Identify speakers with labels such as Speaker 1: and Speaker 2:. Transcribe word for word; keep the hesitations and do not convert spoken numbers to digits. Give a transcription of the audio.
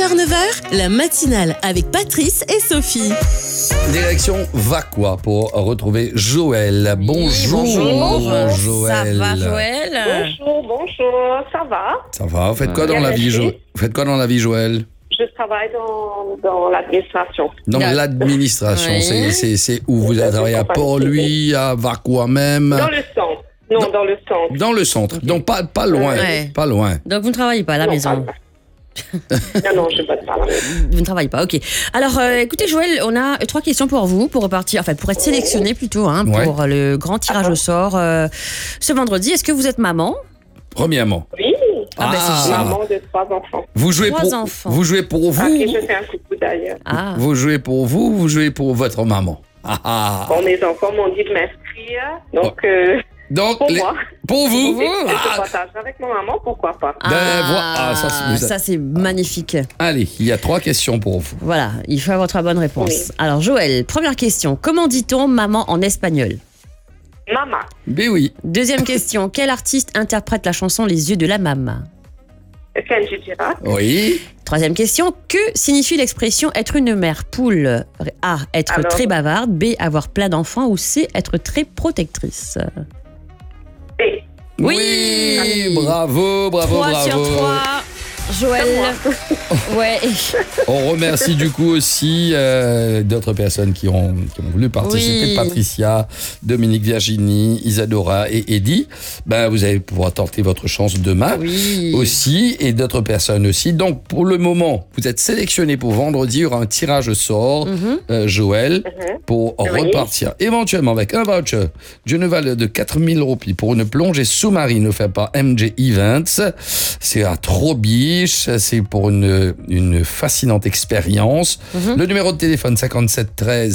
Speaker 1: heures neuf heures, la matinale avec Patrice et Sophie.
Speaker 2: Direction Vacquois pour retrouver Joël. Bonjour,
Speaker 3: bonjour.
Speaker 2: Joël.
Speaker 3: Ça va, Joël?
Speaker 4: Bonjour, bonjour, ça va?
Speaker 2: Ça va, vous faites quoi dans
Speaker 4: Bien,
Speaker 2: la vie,
Speaker 4: merci.
Speaker 2: Jo- vous faites quoi dans la vie, Joël?
Speaker 4: Je travaille dans, dans l'administration.
Speaker 2: Dans
Speaker 3: Là.
Speaker 2: l'administration,
Speaker 3: Oui.
Speaker 2: c'est, c'est, c'est où vous
Speaker 4: Dans
Speaker 2: avez travaillé à
Speaker 4: une compagnie
Speaker 2: Port-Louis, à Vacquois même?
Speaker 4: Dans le centre. Non,
Speaker 2: Non.
Speaker 4: dans le centre.
Speaker 2: Dans le centre, donc pas, pas loin,
Speaker 3: Ouais.
Speaker 2: pas loin.
Speaker 3: Donc, vous ne travaillez pas à la
Speaker 4: Non,
Speaker 3: maison?
Speaker 4: pas- Non, non, je ne peux pas. là.
Speaker 3: Vous ne travaillez pas, ok. Alors, euh, écoutez, Joël, on a trois questions pour vous, pour repartir, enfin, pour être sélectionné plutôt, hein,
Speaker 2: Ouais.
Speaker 3: pour le grand tirage au sort euh, ce vendredi. Est-ce que vous êtes maman?
Speaker 2: Premièrement,
Speaker 4: Oui,
Speaker 3: Ah, ben, c'est
Speaker 2: Ah.
Speaker 4: maman de trois enfants.
Speaker 2: vous jouez
Speaker 3: Trois
Speaker 2: pour,
Speaker 3: enfants.
Speaker 2: vous jouez pour vous,
Speaker 4: À qui je fais un coucou d'ailleurs.
Speaker 3: Ah,
Speaker 2: vous jouez pour vous, vous jouez pour votre maman. Ah, ah.
Speaker 4: Bon, mes enfants m'ont dit de m'inscrire. Donc, euh,
Speaker 2: Donc,
Speaker 4: pour
Speaker 2: les-
Speaker 4: moi,
Speaker 2: pour vous,
Speaker 3: Pour
Speaker 4: et
Speaker 3: vous.
Speaker 4: que je
Speaker 2: Ah,
Speaker 4: partage avec ma maman, pourquoi pas?
Speaker 2: Ben, voilà. Ah, ça, c'est- vous-
Speaker 3: ça, c'est magnifique.
Speaker 2: allez, il y a trois questions pour vous.
Speaker 3: Voilà, il faut avoir votre bonne réponse.
Speaker 4: Oui.
Speaker 3: Alors, Joël, première question. Comment dit-on maman en espagnol?
Speaker 4: Maman,
Speaker 2: Ben oui.
Speaker 3: Deuxième question. Quel artiste interprète la chanson Les yeux de la maman?
Speaker 4: Kenji Girac.
Speaker 2: Oui.
Speaker 3: Troisième question. Que signifie l'expression être une mère poule? A. Être
Speaker 4: Alors
Speaker 3: très bavarde. B. Avoir plein d'enfants. Ou C. Être très protectrice.
Speaker 4: Et
Speaker 3: Oui.
Speaker 2: Oui, bravo, bravo,
Speaker 3: trois
Speaker 2: bravo.
Speaker 3: sur trois. Joël. Ouais.
Speaker 2: On remercie du coup aussi euh, d'autres personnes qui ont, qui ont voulu participer.
Speaker 3: Oui.
Speaker 2: Patricia, Dominique, Virginie, Isadora et Eddie. Ben, vous allez pouvoir tenter votre chance demain
Speaker 3: Oui.
Speaker 2: aussi et d'autres personnes aussi. Donc pour le moment, vous êtes sélectionné pour vendredi. Il y aura un tirage au sort,
Speaker 3: Mhm.
Speaker 2: euh, Joël,
Speaker 4: Mhm.
Speaker 2: pour
Speaker 4: Oui.
Speaker 2: repartir éventuellement avec un voucher d'une valeur de quatre mille roupies pour une plongée sous-marine offerte par M J Events. C'est à Trobiche. C'est pour une, une fascinante expérience.
Speaker 3: Mhm.
Speaker 2: Le numéro de téléphone cinquante-sept treize